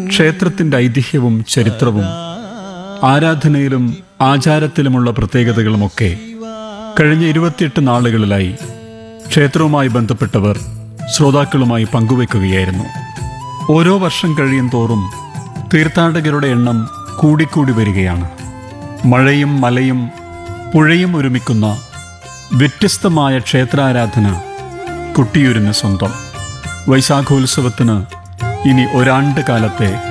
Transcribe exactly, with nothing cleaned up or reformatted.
ക്ഷേത്രത്തിൻ്റെ ഐതിഹ്യവും ചരിത്രവും ആരാധനയിലും ആചാരത്തിലുമുള്ള പ്രത്യേകതകളുമൊക്കെ കഴിഞ്ഞ ഇരുപത്തിയെട്ട് നാളുകളിലായി ക്ഷേത്രവുമായി ബന്ധപ്പെട്ടവർ ശ്രോതാക്കളുമായി പങ്കുവെക്കുകയായിരുന്നു. ഓരോ വർഷം കഴിയും തോറും തീർത്ഥാടകരുടെ എണ്ണം കൂടിക്കൂടി വരികയാണ്. മഴയും മലയും പുഴയും ഒരുമിക്കുന്ന വ്യത്യസ്തമായ ക്ഷേത്രാരാധന കൊട്ടിയൂരിന് സ്വന്തം. വൈശാഖോത്സവത്തിന് ഇനി ഒരാണ്ട് കാലത്തെ